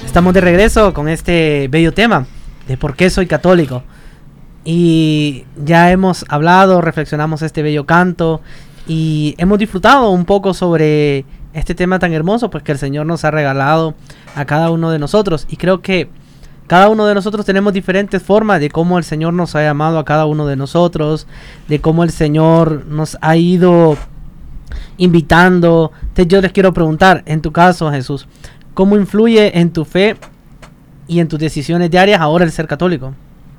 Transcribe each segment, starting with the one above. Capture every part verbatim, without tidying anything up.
Estamos de regreso con este bello tema de por qué soy católico. Y ya hemos hablado, reflexionamos este bello canto y hemos disfrutado un poco sobre este tema tan hermoso pues que el Señor nos ha regalado a cada uno de nosotros. Y creo que cada uno de nosotros tenemos diferentes formas de cómo el Señor nos ha llamado a cada uno de nosotros, de cómo el Señor nos ha ido invitando. Entonces yo les quiero preguntar, en tu caso, Jesús, ¿cómo influye en tu fe y en tus decisiones diarias ahora el ser católico?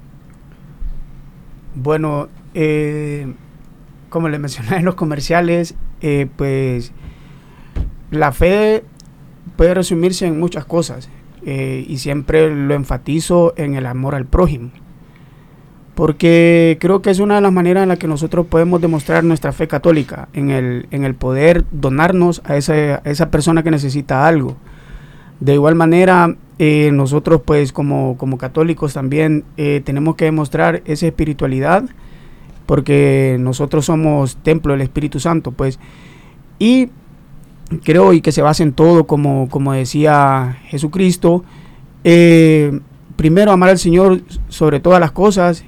Bueno, eh, como les mencioné en los comerciales, eh, pues la fe puede resumirse en muchas cosas eh, y siempre lo enfatizo en el amor al prójimo, porque creo que es una de las maneras en las que nosotros podemos demostrar nuestra fe católica, en el, en el poder donarnos a esa, a esa persona que necesita algo. De igual manera, eh, nosotros pues como, como católicos también eh, tenemos que demostrar esa espiritualidad, porque nosotros somos templo del Espíritu Santo, pues, y creo y que se basa en todo, como, como decía Jesucristo, eh, primero amar al Señor sobre todas las cosas,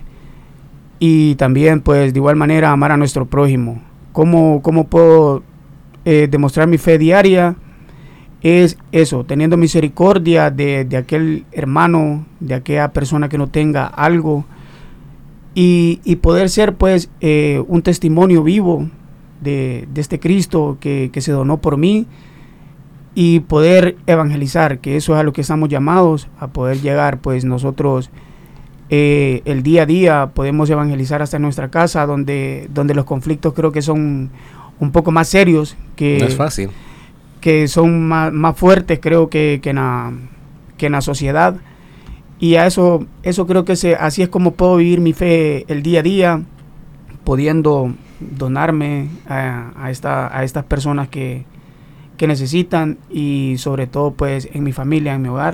y también pues de igual manera amar a nuestro prójimo. ¿Cómo, cómo puedo eh, demostrar mi fe diaria? Es eso, teniendo misericordia de, de aquel hermano, de aquella persona que no tenga algo, y, y poder ser pues eh, un testimonio vivo de, de este Cristo que, que se donó por mí, y poder evangelizar, que eso es a lo que estamos llamados, a poder llegar. Pues nosotros eh, el día a día podemos evangelizar hasta nuestra casa, donde, donde los conflictos creo que son un poco más serios, que no es fácil, que son más, más fuertes creo que, que, en la, que en la sociedad. Y a eso, eso creo que se, así es como puedo vivir mi fe el día a día, pudiendo donarme a, a, esta, a estas personas que, que necesitan, y sobre todo pues en mi familia, en mi hogar,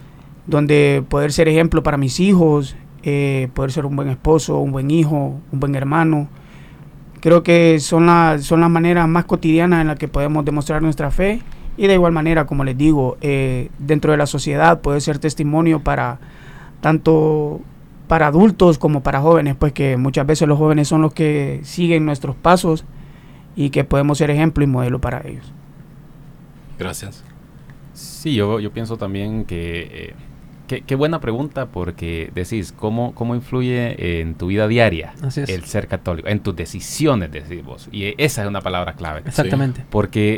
donde poder ser ejemplo para mis hijos, eh, poder ser un buen esposo, un buen hijo, un buen hermano. Creo que son, la, son las maneras más cotidianas en las que podemos demostrar nuestra fe, y de igual manera, como les digo, eh, dentro de la sociedad puede ser testimonio para tanto para adultos como para jóvenes, pues que muchas veces los jóvenes son los que siguen nuestros pasos y que podemos ser ejemplo y modelo para ellos. Gracias. Sí, yo, yo pienso también que... Eh, Qué, qué buena pregunta, porque decís, ¿cómo, cómo influye en tu vida diaria el ser católico? En tus decisiones, decís vos. Y esa es una palabra clave. Exactamente. Sí. Porque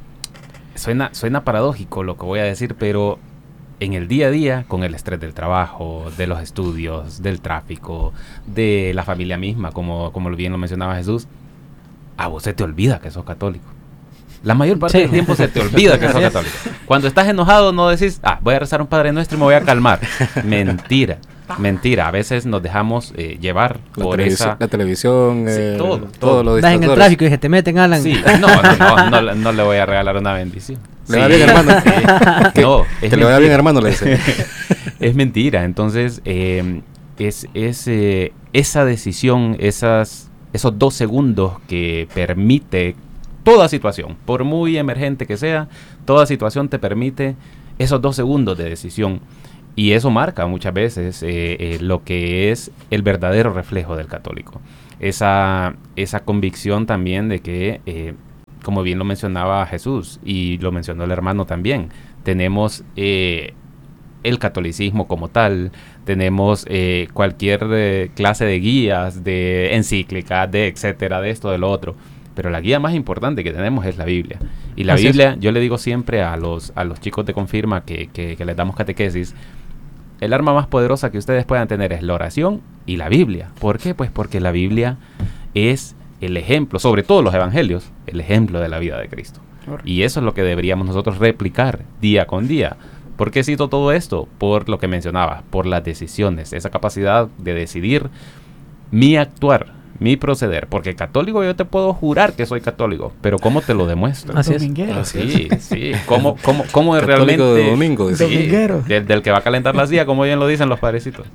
suena, suena paradójico lo que voy a decir, pero en el día a día, con el estrés del trabajo, de los estudios, del tráfico, de la familia misma, como, como bien lo mencionaba Jesús, a vos se te olvida que sos católico. La mayor parte sí. del tiempo se te olvida que sos católico. Cuando estás enojado no decís, ah, voy a rezar un Padre Nuestro y me voy a calmar. Mentira, mentira. A veces nos dejamos eh, llevar la por esa... La televisión, sí, eh, todo, todo. todo lo Vas en el tráfico y se te meten, Alan. Sí, no, no, no, no, no le voy a regalar una bendición. Le sí, va bien, hermano. Sí. Que, no, es que le vaya bien, hermano, le dice. Es mentira. Entonces, eh, es, es eh, esa decisión, esas, esos dos segundos que permite... Toda situación, por muy emergente que sea, toda situación te permite esos dos segundos de decisión. Y eso marca muchas veces eh, eh, lo que es el verdadero reflejo del católico. Esa, esa convicción también de que, eh, como bien lo mencionaba Jesús, y lo mencionó el hermano también, tenemos eh, el catolicismo como tal, tenemos eh, cualquier eh, clase de guías, de encíclicas, de etcétera, de esto, de lo otro. Pero la guía más importante que tenemos es la Biblia. Y la Así Biblia, es. yo le digo siempre a los, a los chicos de Confirma que, que, que les damos catequesis, el arma más poderosa que ustedes puedan tener es la oración y la Biblia. ¿Por qué? Pues porque la Biblia es el ejemplo, sobre todo los evangelios, el ejemplo de la vida de Cristo. Correcto. Y eso es lo que deberíamos nosotros replicar día con día. ¿Por qué cito todo esto? Por lo que mencionaba, por las decisiones, esa capacidad de decidir mi actuar, mi proceder, porque católico yo te puedo jurar que soy católico, pero ¿cómo te lo demuestro? Así es. Sí, sí. ¿Cómo, cómo, cómo es realmente? De domingo, sí, del, del que va a calentar la silla, como bien lo dicen los padrecitos.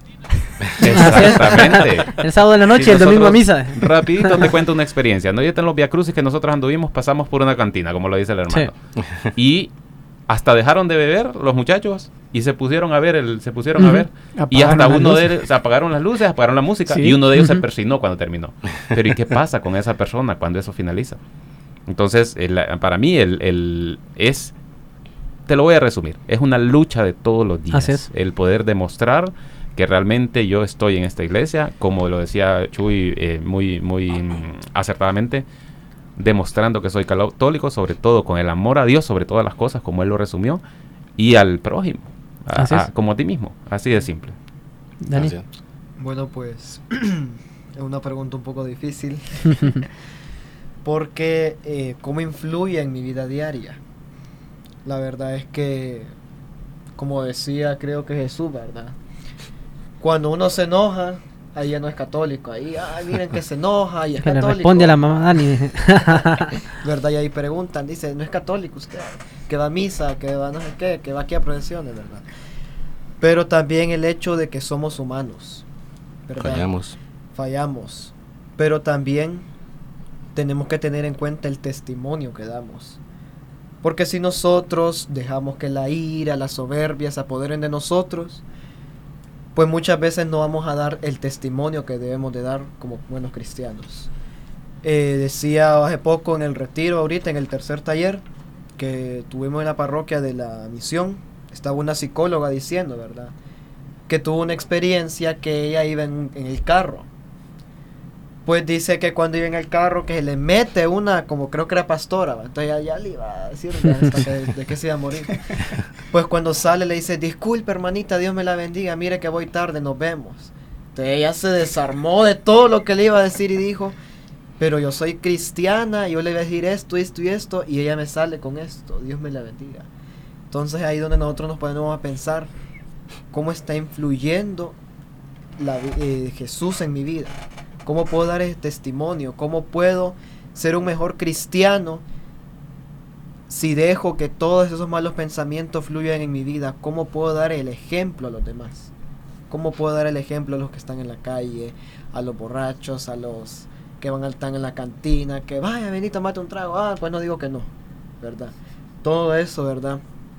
Exactamente. El sábado de la noche, sí, el domingo a misa. Rapidito te cuento una experiencia. No, yo en los Via Crucis que nosotros anduvimos, pasamos por una cantina, como lo dice el hermano. Sí. Y hasta dejaron de beber los muchachos y se pusieron a ver, el, se pusieron Ujú. a ver. Apagaron Y hasta las uno luces. de ellos, se apagaron las luces, apagaron la música, Sí. y uno de ellos Ujú. se persinó cuando terminó. Pero ¿y qué pasa con esa persona cuando eso finaliza? Entonces, el, para mí, el, el es, te lo voy a resumir, es una lucha de todos los días. Así es. El poder demostrar que realmente yo estoy en esta iglesia, como lo decía Chuy eh, muy, muy mm, acertadamente, demostrando que soy católico, sobre todo con el amor a Dios, sobre todas las cosas, como él lo resumió, y al prójimo, a- Así es. a- como a ti mismo, así de simple. Dani. Así es. Bueno, pues es una pregunta un poco difícil porque eh, ¿cómo influye en mi vida diaria? La verdad es que, como decía creo que Jesús, ¿verdad? Cuando uno se enoja, ahí ya no es católico, ahí, ay, miren que se enoja y es Que le católico. responde a la mamá Dani. ¿Verdad? Y ahí preguntan, dice, no es católico usted, que va a misa, que va no sé qué, que va aquí a procesiones, ¿verdad? Pero también el hecho de que somos humanos, ¿verdad? Fallamos. Fallamos, pero también tenemos que tener en cuenta el testimonio que damos. Porque si nosotros dejamos que la ira, la soberbia se apoderen de nosotros, pues muchas veces no vamos a dar el testimonio que debemos de dar como buenos cristianos. Eh, decía hace poco en el retiro, ahorita en el tercer taller que tuvimos en la parroquia de la misión, estaba una psicóloga diciendo, ¿verdad?, que tuvo una experiencia que ella iba en, en el carro. Pues dice que cuando iba en el carro que se le mete una, como creo que era pastora, ¿va? Entonces ya, ya le iba a decir ¿va? Hasta que, de que se iba a morir. Pues cuando sale le dice, disculpe hermanita, Dios me la bendiga, mire que voy tarde, nos vemos. Entonces ella se desarmó de todo lo que le iba a decir y dijo, pero yo soy cristiana, yo le voy a decir esto, esto y esto, y ella me sale con esto, Dios me la bendiga. Entonces ahí donde nosotros nos ponemos a pensar cómo está influyendo la, eh, Jesús en mi vida. ¿Cómo puedo dar ese testimonio? ¿Cómo puedo ser un mejor cristiano si dejo que todos esos malos pensamientos fluyan en mi vida? ¿Cómo puedo dar el ejemplo a los demás? ¿Cómo puedo dar el ejemplo a los que están en la calle, a los borrachos, a los que van al tan en la cantina, que vaya, vení, tomate un trago? Ah, pues no digo que no, ¿verdad? Todo eso, ¿verdad?,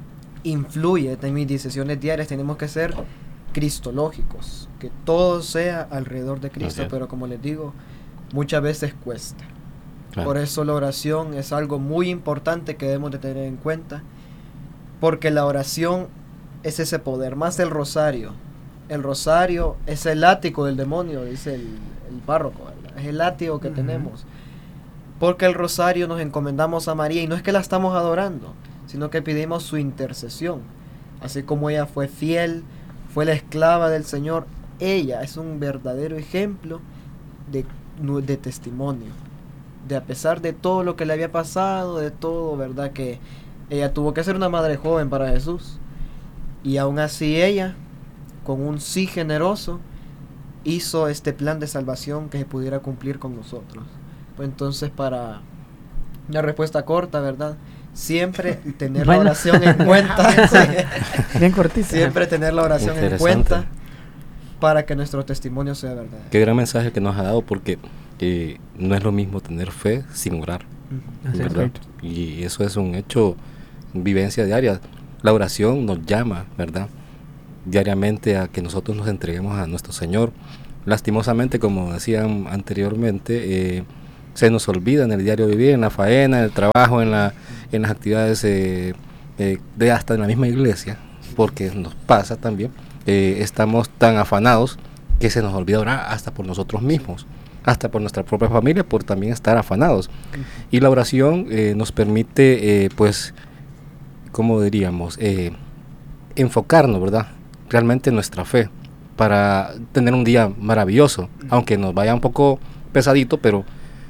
influye en mis decisiones diarias. Tenemos que ser cristológicos, que todo sea alrededor de Cristo, Así es. pero como les digo, muchas veces cuesta. Claro. Por eso la oración es algo muy importante que debemos de tener en cuenta, porque la oración es ese poder, más el rosario. El rosario es el látigo del demonio, dice el, el párroco, ¿verdad? Es el látigo que Ujú. tenemos. Porque el rosario nos encomendamos a María y no es que la estamos adorando, sino que pedimos su intercesión. Así como ella fue fiel, fue la esclava del Señor, ella es un verdadero ejemplo de, de testimonio. De a pesar de todo lo que le había pasado, de todo, ¿verdad? Que ella tuvo que ser una madre joven para Jesús. Y aún así ella, con un sí generoso, hizo este plan de salvación que se pudiera cumplir con nosotros. Pues entonces, para una respuesta corta, ¿verdad?, siempre tener Bueno. la oración en cuenta. Sí. Bien cortita. Siempre tener la oración en Interesante. cuenta para que nuestro testimonio sea verdadero. Qué gran mensaje que nos ha dado, porque eh, no es lo mismo tener fe sin orar, Ujú. Así es. ¿verdad? Y eso es un hecho, vivencia diaria. La oración nos llama, ¿verdad?, diariamente a que nosotros nos entreguemos a nuestro Señor. Lastimosamente, como decían anteriormente, eh, se nos olvida en el diario vivir, en la faena, en el trabajo, en, la, en las actividades eh, eh, de hasta en la misma iglesia, porque nos pasa también, eh, estamos tan afanados que se nos olvida orar hasta por nosotros mismos, hasta por nuestra propia familia, por también estar afanados. Y la oración eh, nos permite, eh, pues, ¿cómo diríamos?, eh, enfocarnos, ¿verdad?, realmente en nuestra fe, para tener un día maravilloso, aunque nos vaya un poco pesadito, pero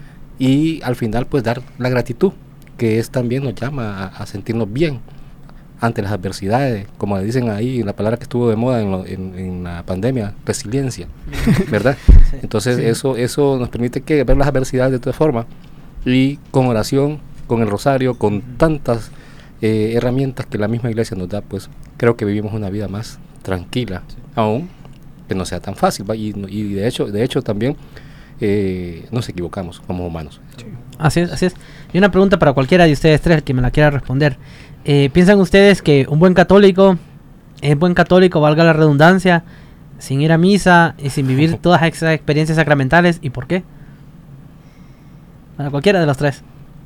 y al final pues dar la gratitud, que es también nos llama a, a sentirnos bien ante las adversidades, como le dicen ahí, la palabra que estuvo de moda en, lo, en, en la pandemia, resiliencia, ¿verdad? Sí. Entonces Sí. eso eso nos permite que ver las adversidades de otra forma, y con oración, con el rosario, con tantas eh, herramientas que la misma iglesia nos da, pues creo que vivimos una vida más tranquila, aún que no sea tan fácil, ¿va? y, y de hecho de hecho también eh, nos equivocamos como humanos. Así es, así es. Y una pregunta para cualquiera de ustedes tres, el que me la quiera responder. Eh, ¿Piensan ustedes que un buen católico es buen católico, valga la redundancia, sin ir a misa y sin vivir todas esas experiencias sacramentales. ¿Y por qué? Para cualquiera de los tres.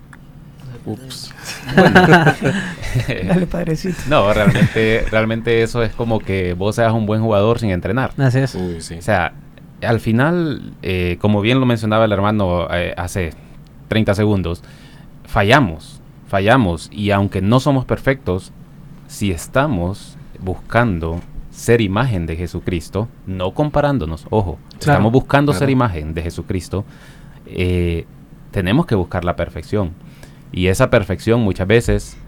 Ups. Dale, padrecito. No, realmente, realmente eso es como que vos seas un buen jugador sin entrenar. Así es. Uy, sí. O sea, al final, eh, como bien lo mencionaba el hermano eh, hace treinta segundos, fallamos, fallamos. Y aunque no somos perfectos, si estamos buscando ser imagen de Jesucristo, no comparándonos, ojo, Claro. estamos buscando Claro. ser imagen de Jesucristo, eh, tenemos que buscar la perfección. Y esa perfección muchas veces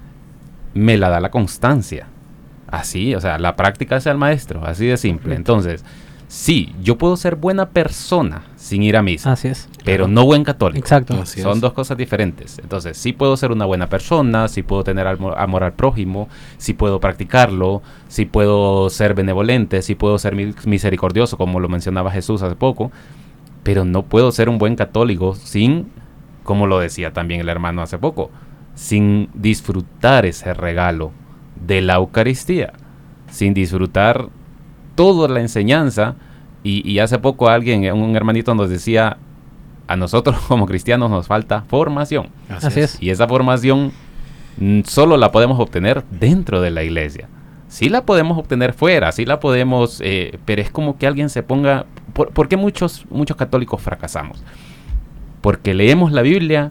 me la da la constancia. Así, o sea, la práctica es el maestro, así de simple. Entonces, sí, yo puedo ser buena persona sin ir a misa, Así es. pero Claro. no buen católico. Exacto. Así Son es. dos cosas diferentes. Entonces, sí puedo ser una buena persona, sí puedo tener amor, amor al prójimo, sí puedo practicarlo, sí puedo ser benevolente, sí puedo ser mi- misericordioso, como lo mencionaba Jesús hace poco, pero no puedo ser un buen católico sin, como lo decía también el hermano hace poco, sin disfrutar ese regalo de la Eucaristía, sin disfrutar toda la enseñanza. Y, y hace poco alguien, un hermanito nos decía, a nosotros como cristianos nos falta formación. Así es. Y esa formación mm, solo la podemos obtener dentro de la iglesia. Sí la podemos obtener fuera, sí la podemos, eh, pero es como que alguien se ponga... ¿Por, por qué muchos, muchos católicos fracasamos? Porque leemos la Biblia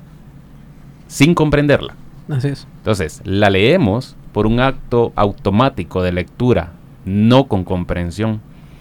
sin comprenderla. Así es. Entonces, la leemos por un acto automático de lectura, no con comprensión.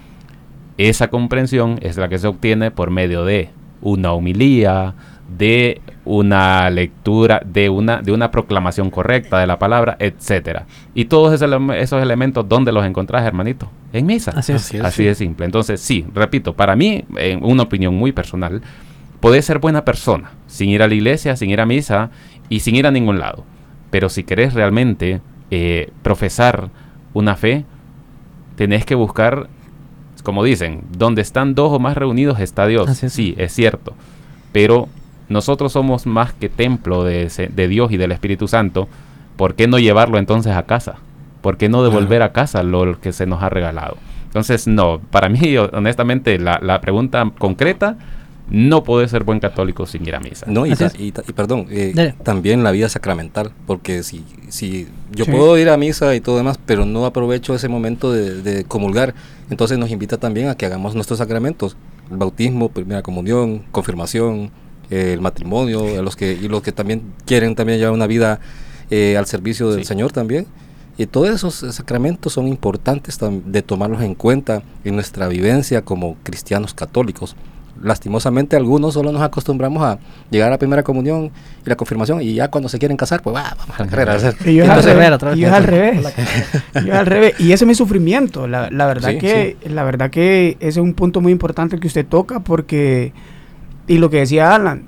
Esa comprensión es la que se obtiene por medio de una homilía, de una lectura, de una, de una proclamación correcta de la palabra, etcétera. Y todos esos, ele- esos elementos, ¿dónde los encontrás, hermanito? En misa. Así es. Así es. Así de simple. Entonces, sí, repito, para mí, en una opinión muy personal, podés ser buena persona, sin ir a la iglesia, sin ir a misa y sin ir a ningún lado. Pero si querés realmente eh, profesar una fe, tenés que buscar, como dicen, donde están dos o más reunidos está Dios. Así es. Sí, es cierto. Pero nosotros somos más que templo de, ese- de Dios y del Espíritu Santo. ¿Por qué no llevarlo entonces a casa? ¿Por qué no devolver a casa lo que se nos ha regalado? Entonces, no, para mí, honestamente, la, la pregunta concreta, no puede ser buen católico sin ir a misa. No, y, Así ta- es. y, ta- y perdón, eh, Dale. también la vida sacramental, porque si, si yo Sí. puedo ir a misa y todo demás, pero no aprovecho ese momento de, de comulgar, entonces nos invita también a que hagamos nuestros sacramentos, el bautismo, primera comunión, confirmación, eh, el matrimonio, a los que, y los que también quieren también llevar una vida eh, al servicio del Sí. Señor también. Y todos esos eh, sacramentos son importantes tam- de tomarlos en cuenta en nuestra vivencia como cristianos católicos. Lastimosamente algunos solo nos acostumbramos a llegar a la primera comunión y la confirmación y ya cuando se quieren casar, pues va, vamos a la carrera a hacer. Y yo es al Entonces, revés, otra vez. y yo es al revés. Yo es al revés. Y ese es mi sufrimiento. La, la verdad Sí, que, la verdad que ese es un punto muy importante que usted toca porque, y lo que decía Alan,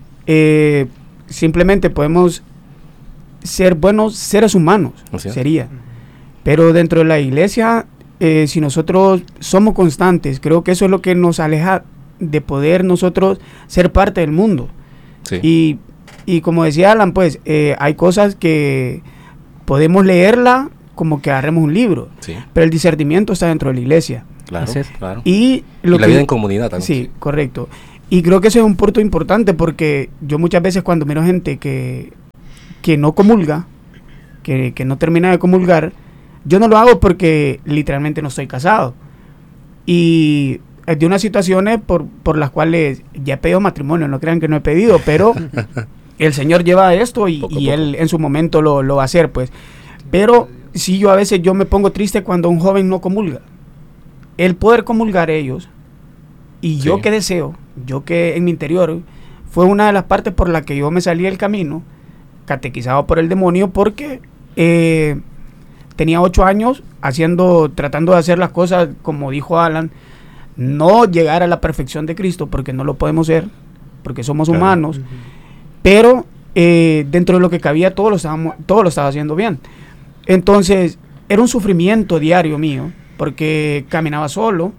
eh, simplemente podemos ser buenos seres humanos, Así es. sería. Pero dentro de la iglesia, eh, si nosotros somos constantes, creo que eso es lo que nos aleja de poder nosotros ser parte del mundo. Sí. Y, y como decía Alan, pues eh, hay cosas que podemos leerla como que agarremos un libro, Sí, pero el discernimiento está dentro de la iglesia. claro, Así es. claro. Y, Y lo la que- vida en comunidad también. Sí, correcto. Y creo que ese es un punto importante porque yo muchas veces cuando miro gente que, que no comulga, que, que no termina de comulgar, yo no lo hago porque literalmente no estoy casado. Y es de unas situaciones por, por las cuales ya he pedido matrimonio, no crean que no he pedido, pero el Señor lleva esto y, Poco a y poco. Él en su momento lo, lo va a hacer, pues. Pero sí, yo a veces yo me pongo triste cuando un joven no comulga. El poder comulgar ellos, y yo Sí. que deseo, yo que en mi interior, fue una de las partes por la que yo me salí del camino, catequizado por el demonio, porque eh, tenía ocho años haciendo, tratando de hacer las cosas como dijo Alan, no llegar a la perfección de Cristo, porque no lo podemos ser, porque somos Claro. humanos, pero eh, dentro de lo que cabía todo lo, estábamos, todo lo estaba haciendo bien. Entonces, era un sufrimiento diario mío, porque caminaba solo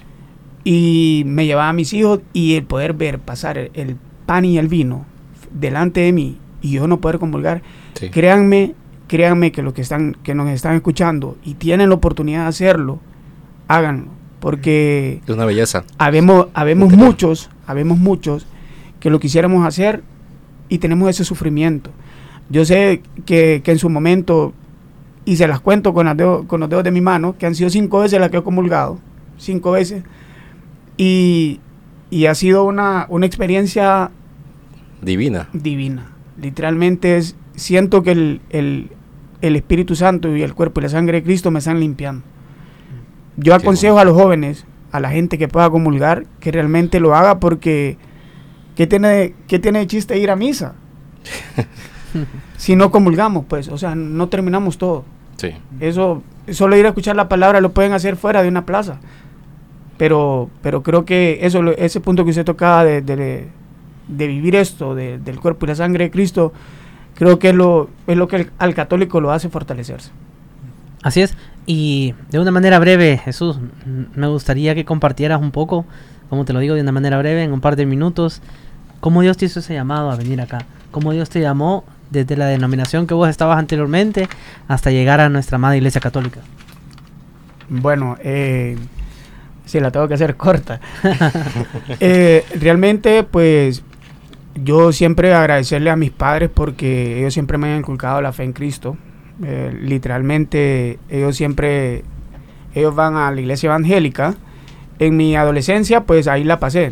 y me llevaba a mis hijos y el poder ver pasar el, el pan y el vino delante de mí y yo no poder comulgar, Sí. créanme créanme que los que están, que nos están escuchando y tienen la oportunidad de hacerlo, háganlo, porque es una belleza. Habemos, habemos muchos, habemos muchos que lo quisiéramos hacer y tenemos ese sufrimiento. Yo sé que, que en su momento, y se las cuento con, las dedo, con los dedos de mi mano, que han sido cinco veces las que he comulgado, cinco veces, y, y ha sido una, una experiencia divina. Divina. Literalmente es, siento que el, el, el Espíritu Santo y el cuerpo y la sangre de Cristo me están limpiando. Yo aconsejo a los jóvenes, a la gente que pueda comulgar, que realmente lo haga, porque ¿qué tiene, qué tiene de chiste ir a misa? Si no comulgamos, pues, o sea, no terminamos todo. Sí. Eso, solo ir a escuchar la palabra lo pueden hacer fuera de una plaza. Pero, pero creo que eso, ese punto que usted tocaba de, de, de vivir esto, de, del cuerpo y la sangre de Cristo, creo que es lo, es lo que el, al católico lo hace fortalecerse. Así es. Y de una manera breve, Jesús, me gustaría que compartieras un poco, como te lo digo, de una manera breve, en un par de minutos, cómo Dios te hizo ese llamado a venir acá, cómo Dios te llamó desde la denominación que vos estabas anteriormente hasta llegar a nuestra amada Iglesia Católica. Bueno, eh, sí, la tengo que hacer corta. eh, realmente, pues, yo siempre agradecerle a mis padres porque ellos siempre me han inculcado la fe en Cristo. Eh, literalmente ellos siempre ellos van a la iglesia evangélica. En mi adolescencia pues ahí la pasé.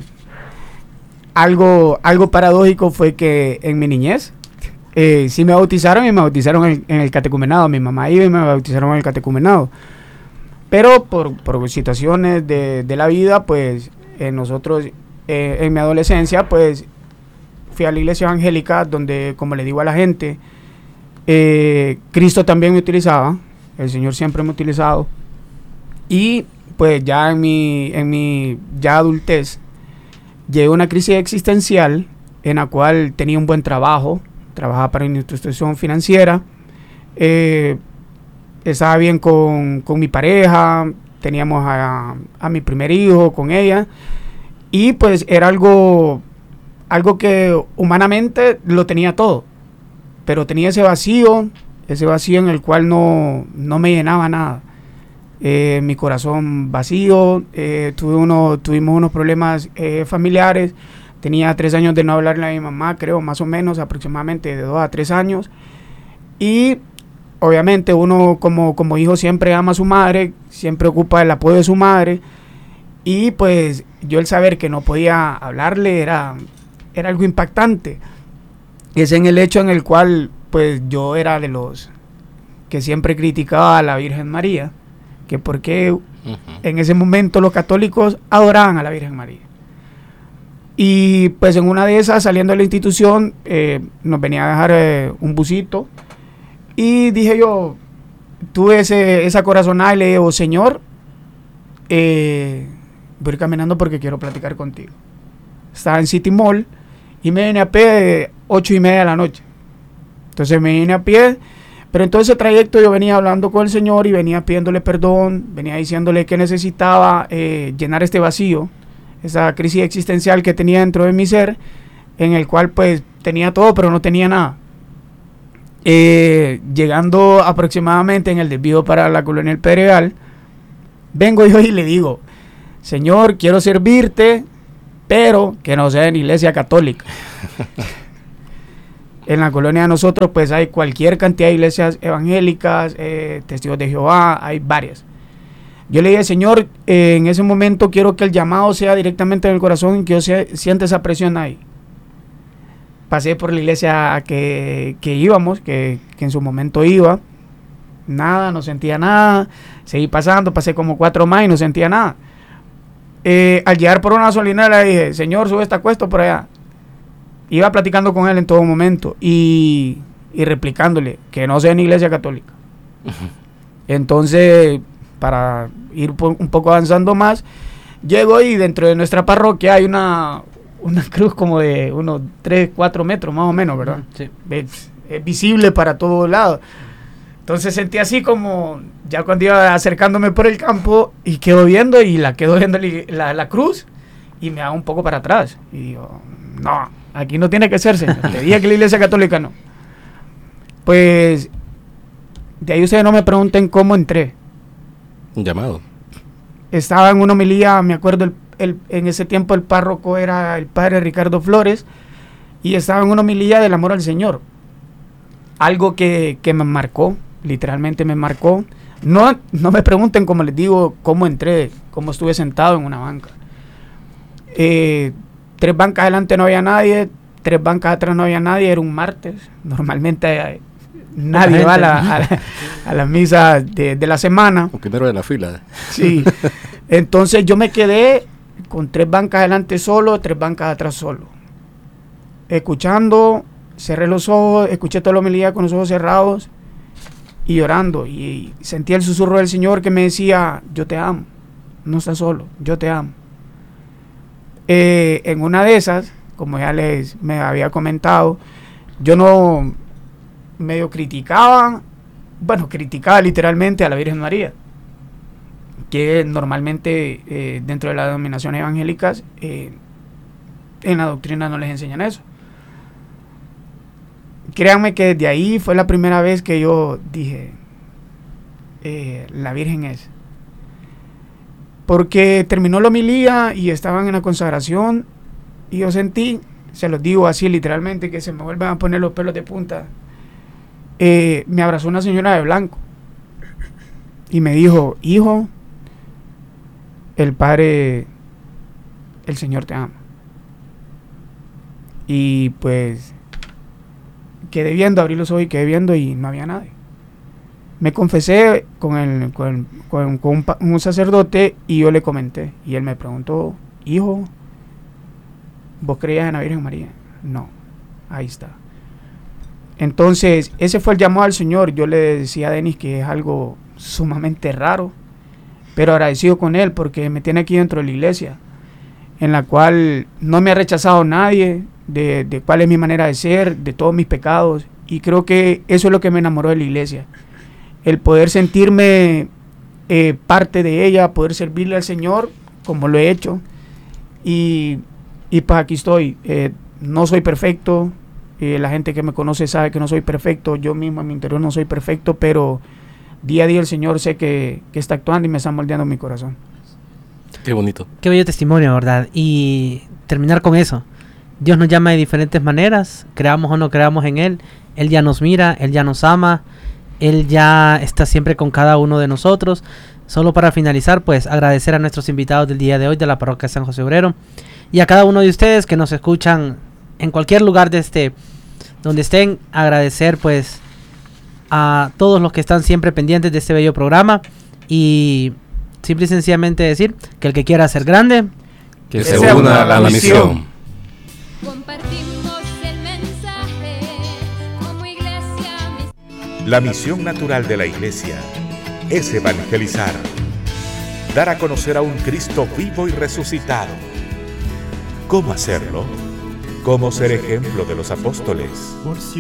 Algo, algo paradójico fue que en mi niñez eh, sí me bautizaron y me bautizaron en, en el catecumenado. Mi mamá iba y me bautizaron en el catecumenado, pero por, por situaciones de, de la vida pues eh, nosotros eh, en mi adolescencia pues fui a la iglesia evangélica donde, como le digo a la gente, Eh, Cristo también me utilizaba, el Señor siempre me ha utilizado, y pues ya en mi, en mi ya adultez llegó una crisis existencial en la cual tenía un buen trabajo, trabajaba para una institución financiera, eh, estaba bien con, con mi pareja, teníamos a, a mi primer hijo con ella, y pues era algo, algo que humanamente lo tenía todo, pero tenía ese vacío, ese vacío en el cual no, no me llenaba nada. Eh, mi corazón vacío, eh, tuve uno, tuvimos unos problemas eh, familiares, tenía tres años de no hablarle a mi mamá, creo, más o menos, aproximadamente de dos a tres años, y obviamente uno como, como hijo siempre ama a su madre, siempre ocupa el apoyo de su madre, y pues yo el saber que no podía hablarle era, era algo impactante. Es en el hecho en el cual pues yo era de los que siempre criticaba a la Virgen María, que porque uh-huh. en ese momento los católicos adoraban a la Virgen María. Y pues en una de esas, saliendo de la institución, eh, nos venía a dejar eh, un busito, y dije yo, tuve ese, esa corazonada y le digo, Señor, eh, voy a ir caminando porque quiero platicar contigo. Estaba en City Mall y me vine a pie de ocho y media de la noche. Entonces me vine a pie, pero en todo ese trayecto yo venía hablando con el Señor y venía pidiéndole perdón, venía diciéndole que necesitaba eh, llenar este vacío, esa crisis existencial que tenía dentro de mi ser, en el cual pues tenía todo pero no tenía nada. Eh, llegando aproximadamente en el desvío para la colonia El Pedregal, vengo yo y le digo, Señor, quiero servirte, pero que no sea en iglesia católica. En la colonia de nosotros pues hay cualquier cantidad de iglesias evangélicas, eh, testigos de Jehová, hay varias. Yo le dije, Señor, eh, en ese momento quiero que el llamado sea directamente en el corazón y que yo se, sienta esa presión ahí. Pasé por la iglesia a que, que íbamos, que, que en su momento iba, nada, no sentía nada, seguí pasando, pasé como cuatro más y no sentía nada. Eh, al llegar por una gasolinera le dije, Señor, sube esta cuesta por allá. Iba platicando con él en todo momento y, y replicándole que no sea en iglesia católica. Uh-huh. Entonces, para ir po- un poco avanzando más, llego y dentro de nuestra parroquia hay una, una cruz como de unos tres, cuatro metros más o menos, ¿verdad? Uh-huh. Sí. Es, es visible para todos lados. Entonces sentí así como, ya cuando iba acercándome por el campo y quedo viendo y la quedo viendo la, la cruz y me hago un poco para atrás. Y digo, no, aquí no tiene que ser, Señor. Te dije que la iglesia católica no. Pues de ahí ustedes no me pregunten cómo entré. Un llamado. Estaba en una homilía, me acuerdo, el, el, en ese tiempo el párroco era el padre Ricardo Flores, y estaba en una homilía del amor al Señor. Algo que, que me marcó, literalmente me marcó. No, no me pregunten, como les digo, cómo entré, cómo estuve sentado en una banca. Eh, tres bancas adelante no había nadie, tres bancas atrás no había nadie, era un martes. Normalmente eh, nadie va a la, a la, a la misa de, de la semana. El primero de la fila. Sí, entonces yo me quedé con tres bancas adelante solo, tres bancas atrás solo. Escuchando, cerré los ojos, escuché toda la homilía con los ojos cerrados y llorando. Y sentí el susurro del Señor que me decía, yo te amo, no estás solo, yo te amo. Eh, en una de esas, como ya les me había comentado, yo no medio criticaba, bueno, criticaba literalmente a la Virgen María, que normalmente eh, dentro de las denominaciones evangélicas, eh, en la doctrina no les enseñan eso. Créanme que desde ahí fue la primera vez que yo dije, eh, la Virgen es. Porque terminó la homilía y estaban en la consagración y yo sentí, se los digo así literalmente, que se me vuelven a poner los pelos de punta. Eh, me abrazó una señora de blanco y me dijo, hijo, el Padre, el Señor te ama. Y pues quedé viendo, abrí los ojos y quedé viendo y no había nadie. Me confesé con, el, con, con, con un, un sacerdote y yo le comenté. Y él me preguntó, hijo, ¿vos creías en la Virgen María? No, ahí está. Entonces, ese fue el llamado al Señor. Yo le decía a Denis que es algo sumamente raro, pero agradecido con él porque me tiene aquí dentro de la iglesia, en la cual no me ha rechazado nadie, de, de cuál es mi manera de ser, de todos mis pecados. Y creo que eso es lo que me enamoró de la iglesia. El poder sentirme eh, parte de ella, poder servirle al Señor como lo he hecho. Y, y pues aquí estoy. Eh, no soy perfecto. Eh, la gente que me conoce sabe que no soy perfecto. Yo mismo en mi interior no soy perfecto, pero día a día el Señor sé que, que está actuando y me está moldeando mi corazón. Qué bonito. Qué bello testimonio, ¿verdad? Y terminar con eso. Dios nos llama de diferentes maneras, creamos o no creamos en Él. Él ya nos mira, Él ya nos ama, Él ya está siempre con cada uno de nosotros. Solo para finalizar, pues agradecer a nuestros invitados del día de hoy de la parroquia San José Obrero y a cada uno de ustedes que nos escuchan en cualquier lugar de este, donde estén, agradecer pues a todos los que están siempre pendientes de este bello programa y simple y sencillamente decir que el que quiera ser grande, que, que se una, una a la, la misión. Compartimos el mensaje como iglesia. La misión natural de la iglesia es evangelizar, dar a conocer a un Cristo vivo y resucitado. ¿Cómo hacerlo? ¿Cómo ser ejemplo de los apóstoles?